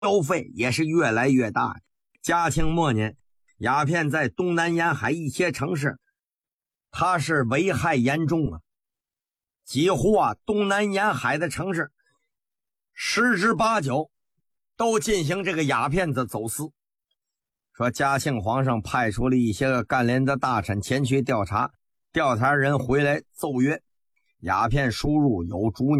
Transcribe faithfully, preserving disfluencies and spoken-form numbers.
消费也是越来越大。嘉庆末年，鸦片在东南沿海一些城市，它是危害严重啊，几乎啊东南沿海的城市十之八九都进行这个鸦片的走私。说嘉庆皇上派出了一些个干联的大臣前去调查，调查人回来奏曰，鸦片输入有逐